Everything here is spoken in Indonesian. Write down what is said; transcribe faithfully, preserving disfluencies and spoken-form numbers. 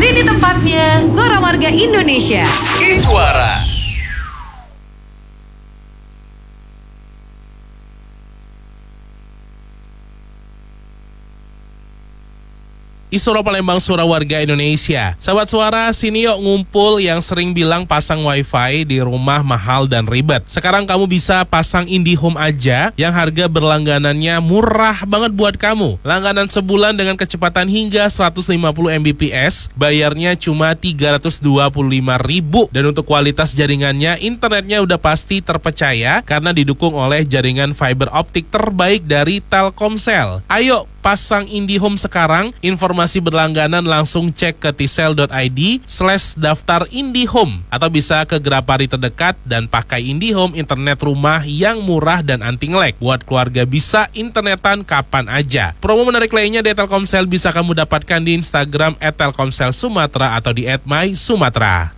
Sini tempatnya, Suara Warga Indonesia. Kiswara. Istora Palembang, Suara Warga Indonesia. Sahabat Suara, sini yuk ngumpul yang sering bilang pasang wifi di rumah mahal dan ribet. Sekarang kamu bisa pasang IndiHome aja yang harga berlangganannya murah banget buat kamu. Langganan sebulan dengan kecepatan hingga seratus lima puluh megabit per second, bayarnya cuma tiga ratus dua puluh lima ribu. Dan untuk kualitas jaringannya, internetnya udah pasti terpercaya karena didukung oleh jaringan fiber optik terbaik dari Telkomsel. Ayo pasang IndiHome sekarang. Informasi berlangganan langsung cek ke tisel dot i d slash daftar IndiHome atau bisa ke Grapari terdekat dan pakai IndiHome internet rumah yang murah dan anti nge-lag. Buat keluarga bisa internetan kapan aja. Promo menarik lainnya di Telkomsel bisa kamu dapatkan di Instagram et telkomsel sumatera atau di et my sumatera.